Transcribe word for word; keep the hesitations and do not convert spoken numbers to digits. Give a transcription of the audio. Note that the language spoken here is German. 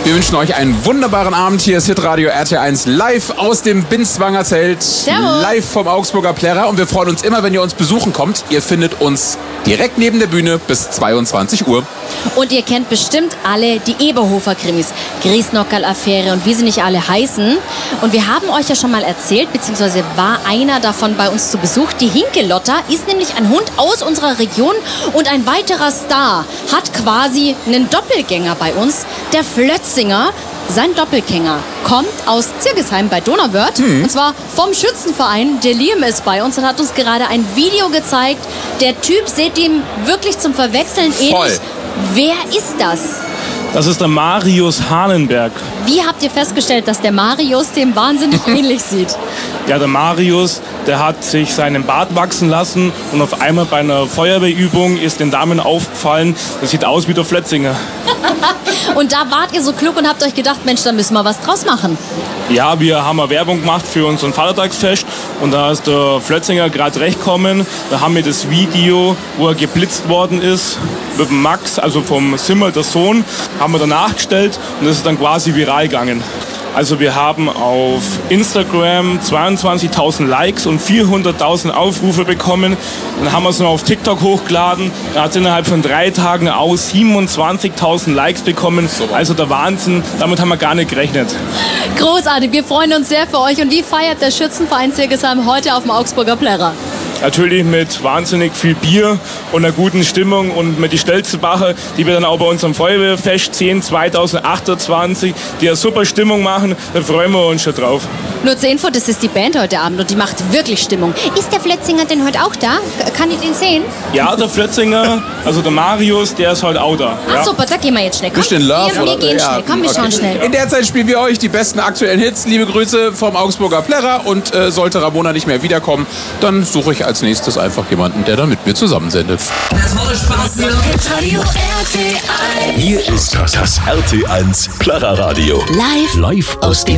Wir wünschen euch einen wunderbaren Abend. Hier ist Hitradio R T eins live aus dem Binswanger Zelt. Servus. Live vom Augsburger Plärrer. Und wir freuen uns immer, wenn ihr uns besuchen kommt. Ihr findet uns direkt neben der Bühne bis zweiundzwanzig Uhr. Und ihr kennt bestimmt alle die Eberhofer-Krimis. Griesnockerl-Affäre und wie sie nicht alle heißen. Und wir haben euch ja schon mal erzählt, beziehungsweise war einer davon bei uns zu Besuch. Die Hinkelotter ist nämlich ein Hund aus unserer Region und ein weiterer Star hat quasi einen Doppelgänger bei uns. Der Flötzinger, sein Doppelgänger, kommt aus Zirgesheim bei Donauwörth. Mhm. Und zwar vom Schützenverein. Der Liam ist bei uns und hat uns gerade ein Video gezeigt. Der Typ, seht ihm wirklich zum Verwechseln ähnlich. Voll. Wer ist das? Das ist der Marius Hahnenberg. Wie habt ihr festgestellt, dass der Marius dem wahnsinnig ähnlich sieht? Ja, der Marius, der hat sich seinen Bart wachsen lassen und auf einmal bei einer Feuerwehrübung ist den Damen aufgefallen, das sieht aus wie der Flötzinger. Und da wart ihr so klug und habt euch gedacht, Mensch, da müssen wir was draus machen. Ja, wir haben eine Werbung gemacht für unseren Vatertagsfest und da ist der Flötzinger gerade recht gekommen. Da haben wir das Video, wo er geblitzt worden ist, mit dem Max, also vom Simmer, der Sohn, haben wir danach gestellt und das ist dann quasi viral gegangen. Also wir haben auf Instagram zweiundzwanzigtausend Likes und vierhunderttausend Aufrufe bekommen. Dann haben wir es noch auf TikTok hochgeladen. Da hat es innerhalb von drei Tagen aus siebenundzwanzigtausend Likes bekommen. Also der Wahnsinn, damit haben wir gar nicht gerechnet. Großartig, wir freuen uns sehr für euch. Und wie feiert der Schützenverein Zirgesheim heute auf dem Augsburger Plärrer? Natürlich mit wahnsinnig viel Bier und einer guten Stimmung und mit die Stelzenbacher, die wir dann auch bei unserem Feuerwehrfest sehen, zweitausendachtundzwanzig, die eine super Stimmung machen, da freuen wir uns schon drauf. Nur zur Info, das ist die Band heute Abend und die macht wirklich Stimmung. Ist der Flötzinger denn heute auch da? Kann ich den sehen? Ja, der Flötzinger, also der Marius, der ist heute auch da. Ach Ja. super, da gehen wir jetzt schnell. Komm, Bisschen Love, wir, wir oder? gehen Ja, schnell, komm, wir okay. schauen schnell. In der Zeit spielen wir euch die besten aktuellen Hits. Liebe Grüße vom Augsburger Plärrer. Und äh, sollte Ramona nicht mehr wiederkommen, dann suche ich als nächstes einfach jemanden, der dann mit mir zusammensendet. Das macht Spaß hier. Radio R T eins. Hier ist das, das R T eins Plärrer Radio. Live, Live aus dem